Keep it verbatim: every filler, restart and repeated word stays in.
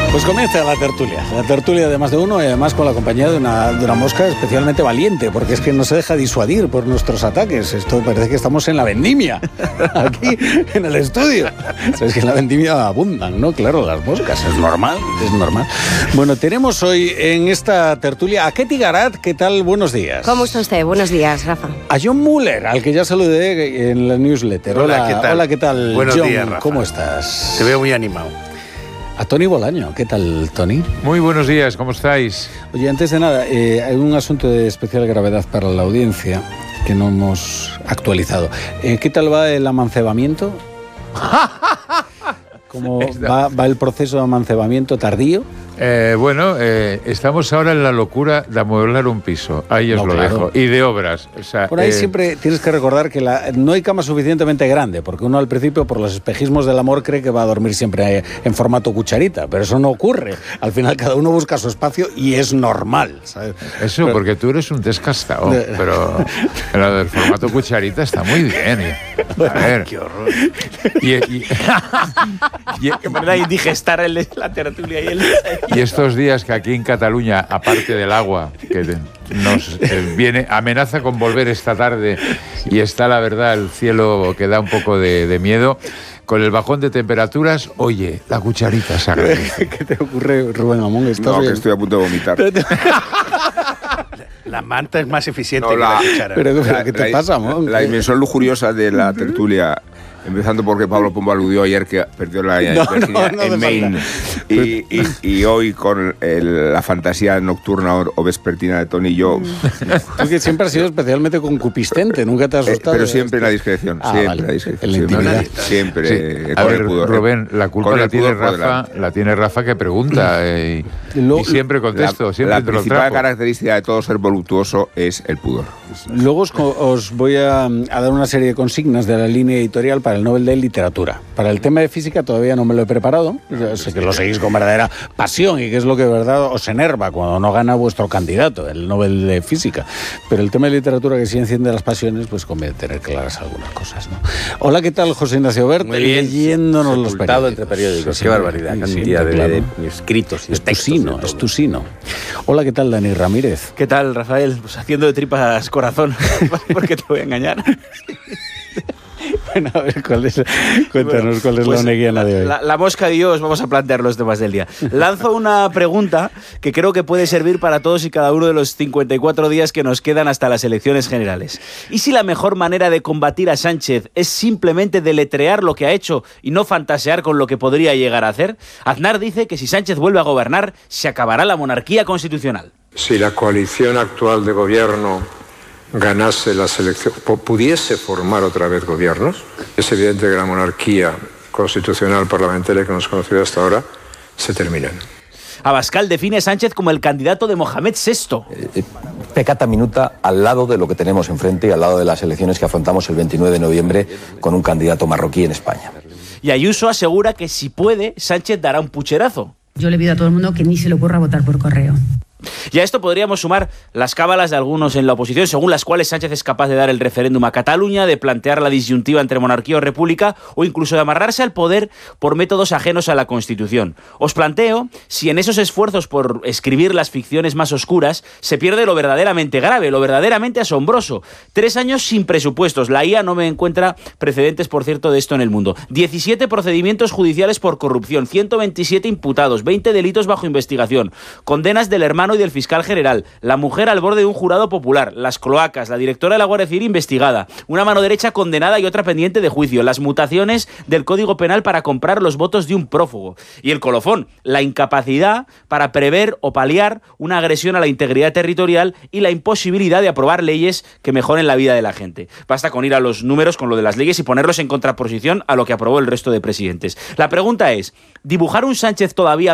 Pues comienza la tertulia, la tertulia de más de uno y además con la compañía de una, de una mosca especialmente valiente, porque es que no se deja disuadir por nuestros ataques. Esto parece que estamos en la vendimia, aquí en el estudio. Sabes que en la vendimia abundan, ¿no? Claro, las moscas, es normal, es normal. Bueno, tenemos hoy en esta tertulia a Ketty Garat. ¿Qué tal? Buenos días. ¿Cómo está usted? Buenos días, Rafa. A John Muller, al que ya saludé en la newsletter. Hola, Hola, ¿qué tal? Hola, ¿qué tal? Buenos John, días, Rafa. ¿Cómo estás? Te veo muy animado. A Tony Bolaño. ¿Qué tal, Tony? Muy buenos días, ¿cómo estáis? Oye, antes de nada, eh, hay un asunto de especial gravedad para la audiencia que no hemos actualizado. Eh, ¿Qué tal va el amancebamiento? ¿Cómo va, va el proceso de amancebamiento tardío? Eh, bueno, eh, estamos ahora en la locura de amueblar un piso. Ahí os No, lo claro. dejo. Y de obras. O sea, Por ahí eh, siempre tienes que recordar que la, no hay cama suficientemente grande, porque uno al principio, por los espejismos del amor, cree que va a dormir siempre en formato cucharita, pero eso no ocurre. Al final cada uno busca su espacio y es normal, ¿sabes? Eso, Pero- porque tú eres un descastado. Pero, pero del formato cucharita está muy bien. Y, a ver. Qué horror. Y, y- y- Qué manera de indigestar el, la tertulia y el... y estos días que aquí en Cataluña, aparte del agua, que te- nos eh, viene, amenaza con volver esta tarde y está, la verdad, el cielo que da un poco de, de miedo, con el bajón de temperaturas, oye, la cucharita se agradece. ¿Qué te ocurre, Rubén Amón? ¿Estás No, que bien? estoy a punto de vomitar. La manta es más eficiente No, que la- la cuchara. Pero, pero La- ¿qué te la- pasa, Amón? La dimensión lujuriosa de la tertulia, empezando porque Pablo Pombo aludió ayer que perdió la No, no, virginidad no hace en Maine. falta. Y, y- y hoy con el- la fantasía nocturna o, o vespertina de Tony y yo, Tú que siempre has sido especialmente concupiscente, nunca te has eh, asustado. pero siempre en la discreción, Ah, siempre vale. en la discreción. En la siempre, intimidad. siempre, Sí. eh, A con ver, el pudor. Rubén, la culpa Con la el tiene, pudor por Rafa, delante. la tiene Rafa que pregunta eh, y, Luego- y siempre contesto, La, siempre la te lo principal trapo. característica de todo ser voluptuoso es el pudor. Luego os, co- os voy a, a dar una serie de consignas de la línea editorial para el Nobel de Literatura. Para el tema de física todavía no me lo he preparado. Yo sé que lo seguís con verdadera pasión y que es lo que de verdad os enerva cuando no gana vuestro candidato, el Nobel de Física. Pero el tema de literatura que sí enciende las pasiones, pues conviene tener claras algunas cosas, ¿no? Hola, ¿qué tal, José Ignacio Bert? Muy bien. Leyéndonos los Sepultado periódicos. entre periódicos. Sí, Qué barbaridad. sí, Cantidad de, claro. de escritos y de Es tu textos. sino, de es todo. tu sino. Hola, ¿qué tal, Dani Ramírez? ¿Qué tal, Rafael? Pues haciendo de tripas corazón. Porque te voy a engañar. Bueno, a ver, ¿cuál es, cuéntanos Bueno, cuál es pues, la oneguiana de hoy. La, la mosca y yo os vamos a plantear los temas del día. Lanzo una pregunta que creo que puede servir para todos y cada uno de los cincuenta y cuatro días que nos quedan hasta las elecciones generales. ¿Y si la mejor manera de combatir a Sánchez es simplemente deletrear lo que ha hecho y no fantasear con lo que podría llegar a hacer? Aznar dice que si Sánchez vuelve a gobernar, se acabará la monarquía constitucional. Si la coalición actual de gobierno ganase las elecciones, pudiese formar otra vez gobiernos, es evidente que la monarquía constitucional parlamentaria que hemos conocido hasta ahora se termina. Abascal define a Sánchez como el candidato de Mohamed sexto. eh, peccata minuta al lado de lo que tenemos enfrente y al lado de las elecciones que afrontamos el veintinueve de noviembre con un candidato marroquí en España. Y Ayuso asegura que si puede, Sánchez dará un pucherazo. Yo le pido a todo el mundo que ni se le ocurra votar por correo. Y a esto podríamos sumar las cábalas de algunos en la oposición, según las cuales Sánchez es capaz de dar el referéndum a Cataluña, de plantear la disyuntiva entre monarquía o república, o incluso de amarrarse al poder por métodos ajenos a la Constitución. Os planteo si en esos esfuerzos por escribir las ficciones más oscuras se pierde lo verdaderamente grave, lo verdaderamente asombroso. Tres años sin presupuestos. La I A no me encuentra precedentes, por cierto, de esto en el mundo. diecisiete procedimientos judiciales por corrupción, ciento veintisiete imputados, veinte delitos bajo investigación, condenas del hermano y del fiscal general, la mujer al borde de un jurado popular, las cloacas, la directora de la Guardia Civil investigada, una mano derecha condenada y otra pendiente de juicio, las mutaciones del Código Penal para comprar los votos de un prófugo. Y el colofón, la incapacidad para prever o paliar una agresión a la integridad territorial y la imposibilidad de aprobar leyes que mejoren la vida de la gente. Basta con ir a los números con lo de las leyes y ponerlos en contraposición a lo que aprobó el resto de presidentes. La pregunta es, ¿dibujar un Sánchez todavía